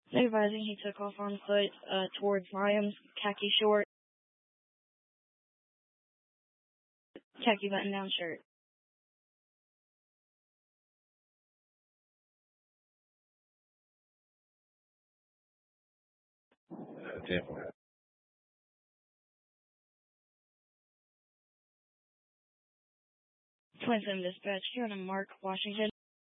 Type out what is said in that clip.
Supervising, he took off on foot towards Liam's, khaki short, khaki button-down shirt. Definitely. Twin Sim Dispatch, here on Mark, Washington.